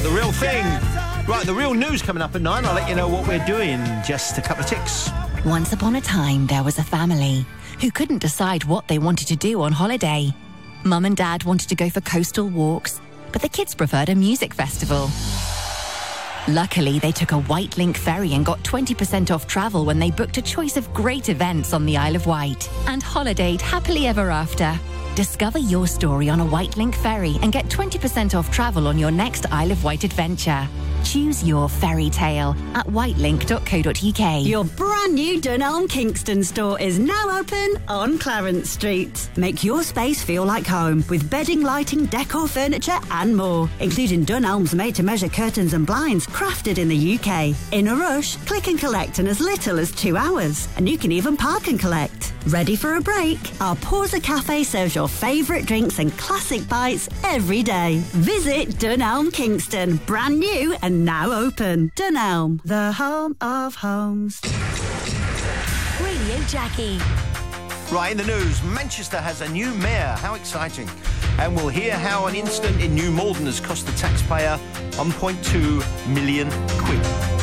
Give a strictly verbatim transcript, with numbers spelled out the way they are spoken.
The Real Thing. Right, the real news coming up at nine. I'll let you know what we're doing. Just a couple of ticks. Once upon a time, there was a family who couldn't decide what they wanted to do on holiday. Mum and Dad wanted to go for coastal walks, but the kids preferred a music festival. Luckily, they took a White Link ferry and got twenty percent off travel when they booked a choice of great events on the Isle of Wight and holidayed happily ever after. Discover your story on a White Link ferry and get twenty percent off travel on your next Isle of Wight adventure. Choose your fairy tale at whitelink dot co dot uk. Your brand new Dunelm Kingston store is now open on Clarence Street. Make your space feel like home with bedding, lighting, decor, furniture and more, including Dunelm's made-to-measure curtains and blinds crafted in the U K. In a rush, click and collect in as little as two hours, and you can even park and collect. Ready for a break? Our Pausa Cafe serves your favourite drinks and classic bites every day. Visit Dunelm Kingston, brand new and now open. Dunelm, the home of homes. Radio Jackie. Right, in the news, Manchester has a new mayor. How exciting. And we'll hear how an incident in New Malden has cost the taxpayer one point two million quid.